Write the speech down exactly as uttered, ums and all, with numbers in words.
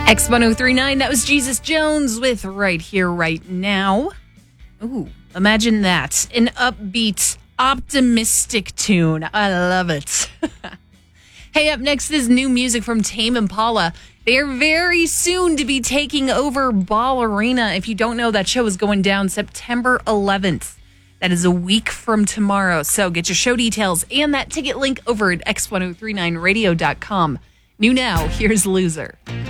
X ten thirty-nine, that was Jesus Jones with Right Here, Right Now. Ooh, imagine that. An upbeat, optimistic tune. I love it. Hey, up next is new music from Tame Impala. They are very soon to be taking over Ball Arena. If you don't know, that show is going down September eleventh. That is a week from tomorrow. So get your show details and that ticket link over at x ten thirty-nine radio dot com. New now, here's Loser.